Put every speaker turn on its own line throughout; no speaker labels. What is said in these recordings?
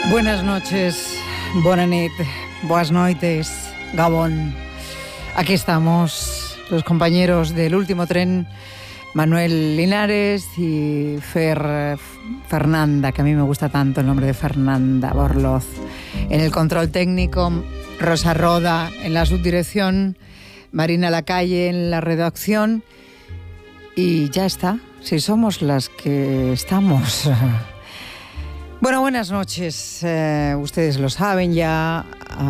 Buenas noches, bona nit, boas noites, Gabón. Aquí estamos, los compañeros del último tren, Manuel Linares y Fernanda, que a mí me gusta tanto el nombre de Fernanda Borloz. En el control técnico, Rosa Roda en la subdirección, Marina Lacalle en la redacción. Y ya está, si somos las que estamos. Bueno, buenas noches. Ustedes lo saben ya,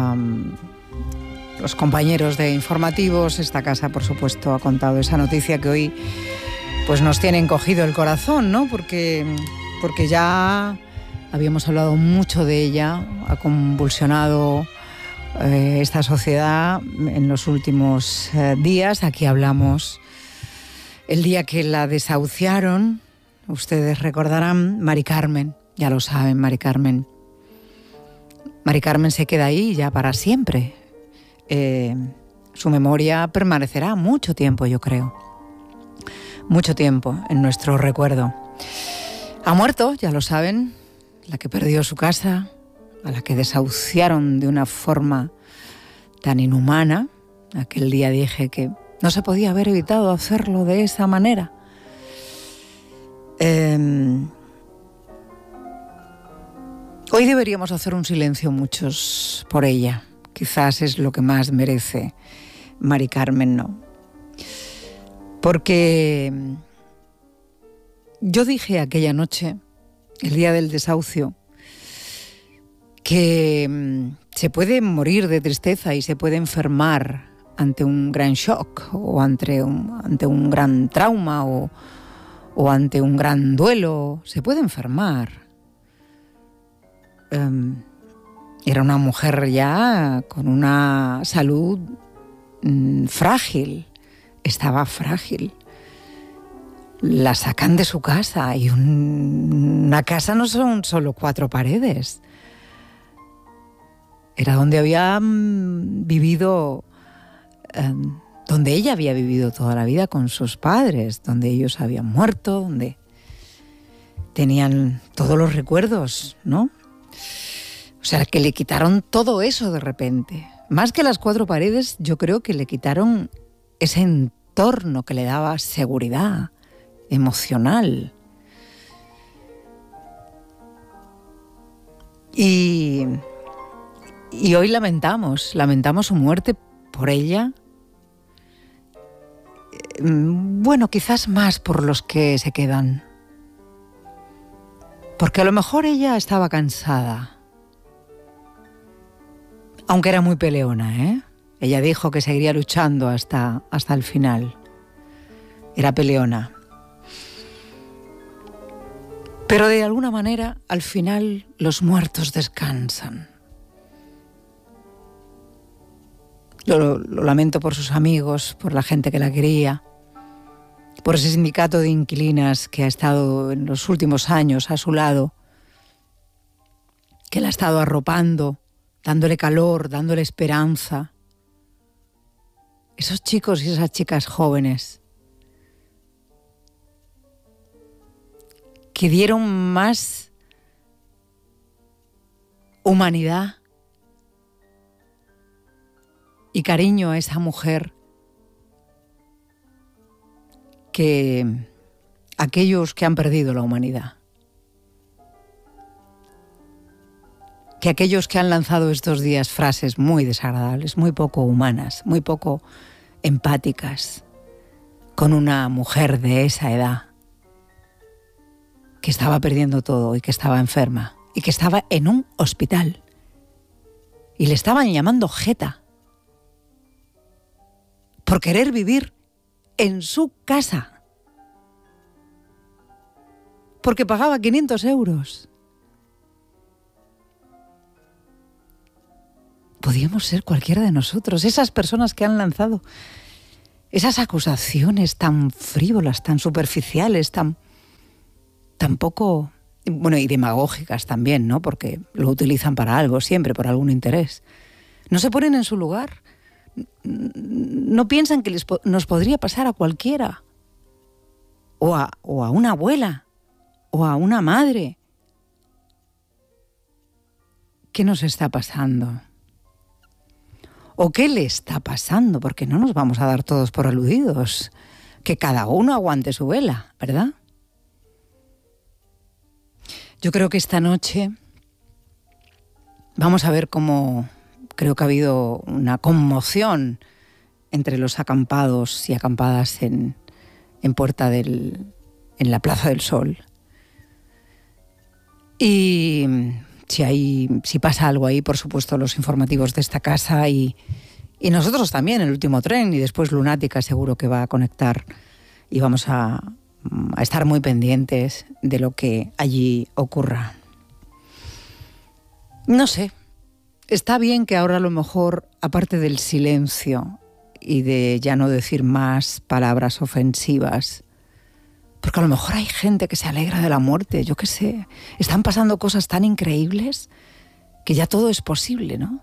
los compañeros de informativos. Esta casa, por supuesto, ha contado esa noticia que hoy pues nos tiene encogido el corazón, ¿no? Porque ya habíamos hablado mucho de ella, ha convulsionado esta sociedad en los últimos días. Aquí hablamos el día que la desahuciaron, ustedes recordarán, Mari Carmen. Ya lo saben, Mari Carmen. Mari Carmen se queda ahí ya para siempre. Su memoria permanecerá mucho tiempo, yo creo. Mucho tiempo en nuestro recuerdo. Ha muerto, ya lo saben, la que perdió su casa, a la que desahuciaron de una forma tan inhumana. Aquel día dije que no se podía haber evitado hacerlo de esa manera. Hoy deberíamos hacer un silencio muchos por ella. Quizás es lo que más merece Mari Carmen, ¿no? Porque yo dije aquella noche, el día del desahucio, que se puede morir de tristeza y se puede enfermar ante un gran shock o ante un gran trauma o ante un gran duelo. Se puede enfermar. Era una mujer ya con una salud frágil, estaba frágil. La sacan de su casa y una casa no son solo 4 paredes. Era donde había vivido, donde ella había vivido toda la vida con sus padres, donde ellos habían muerto, donde tenían todos los recuerdos, ¿no? O sea, que le quitaron todo eso de repente. Más que las 4 paredes, yo creo que le quitaron ese entorno que le daba seguridad emocional. Y hoy lamentamos su muerte por ella. Bueno, quizás más por los que se quedan. Porque a lo mejor ella estaba cansada. Aunque era muy peleona, ¿eh? Ella dijo que seguiría luchando hasta el final. Era peleona. Pero de alguna manera, al final, los muertos descansan. Lo lamento por sus amigos, por la gente que la quería, por ese sindicato de inquilinas que ha estado en los últimos años a su lado, que la ha estado arropando, dándole calor, dándole esperanza. Esos chicos y esas chicas jóvenes que dieron más humanidad y cariño a esa mujer que aquellos que han perdido la humanidad. Que aquellos que han lanzado estos días frases muy desagradables, muy poco humanas, muy poco empáticas, con una mujer de esa edad, que estaba perdiendo todo y que estaba enferma, y que estaba en un hospital, y le estaban llamando jeta, por querer vivir en su casa, porque pagaba 500 euros. Podíamos ser cualquiera de nosotros, esas personas que han lanzado esas acusaciones tan frívolas, tan superficiales, tan poco, bueno, y demagógicas también, ¿no? Porque lo utilizan para algo, siempre, por algún interés. No se ponen en su lugar, no piensan que nos podría pasar a cualquiera, o a una abuela, o a una madre, ¿qué nos está pasando? ¿O qué le está pasando? Porque no nos vamos a dar todos por aludidos. Que cada uno aguante su vela, ¿verdad? Yo creo que esta noche vamos a ver cómo creo que ha habido una conmoción entre los acampados y acampadas en la Plaza del Sol. Y si pasa algo ahí, por supuesto, los informativos de esta casa y nosotros también, el último tren, y después Lunática seguro que va a conectar y vamos a estar muy pendientes de lo que allí ocurra. No sé, está bien que ahora a lo mejor, aparte del silencio y de ya no decir más palabras ofensivas, porque a lo mejor hay gente que se alegra de la muerte, yo qué sé. Están pasando cosas tan increíbles que ya todo es posible, ¿no?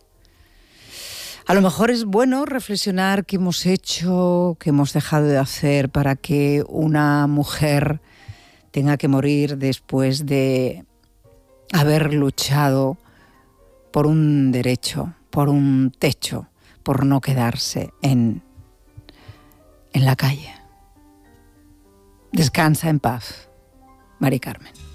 A lo mejor es bueno reflexionar qué hemos hecho, qué hemos dejado de hacer para que una mujer tenga que morir después de haber luchado por un derecho, por un techo, por no quedarse en la calle. Descansa en paz, Mari Carmen.